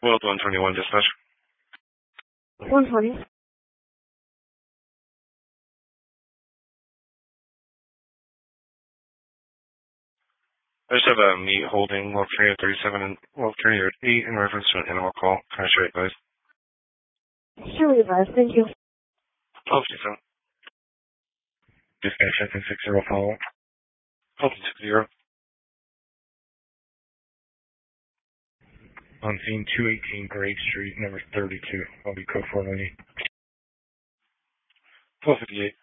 Well, 121 dispatch. 120. I just have a meat holding Wolf Carrier 37 and Wolf Carrier 8 in reference to an animal call. Can I show you guys? Sure, advise. Thank you. 1257. Dispatch 760 follow. 1260. On scene 218 Grave Street, number 32. I'll be code 490. 1258.